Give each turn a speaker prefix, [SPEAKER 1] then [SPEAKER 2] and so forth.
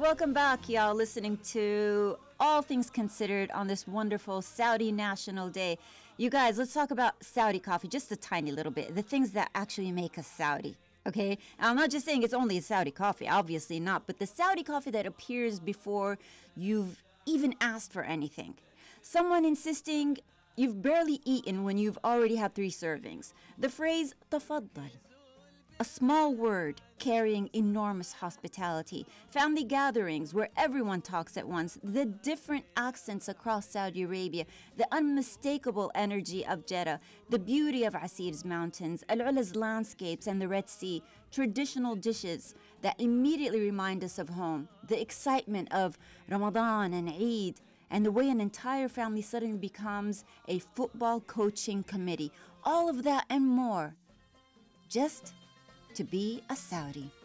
[SPEAKER 1] Welcome back, y'all, listening to All Things Considered on this wonderful Saudi National Day. You guys, let's talk about Saudi coffee just a tiny little bit. The things that actually make us Saudi, okay? And I'm not just saying it's only Saudi coffee, obviously not, but the Saudi coffee that appears before you've even asked for anything. Someone insisting you've barely eaten when you've already had 3 servings. The phrase, tafaddal. A small word carrying enormous hospitality. Family gatherings where everyone talks at once. The different accents across Saudi Arabia. The unmistakable energy of Jeddah. The beauty of Asir's mountains. Al-Ula's landscapes and the Red Sea. Traditional dishes that immediately remind us of home. The excitement of Ramadan and Eid. And the way an entire family suddenly becomes a football coaching committee. All of that and more. Just to be a Saudi.